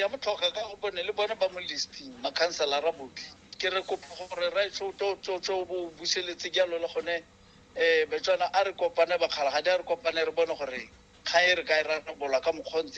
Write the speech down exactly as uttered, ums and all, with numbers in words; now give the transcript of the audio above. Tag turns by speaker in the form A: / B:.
A: ya motlhoga ka go bone le bone ba mo listing makhanselara botlhe ke re kopa gore ra itse to to to bo buseletse jalo le gone eh betswana a re kopane bakgalagadi a re kopane re bone gore ga e re ka e rarabola ka mokgontsi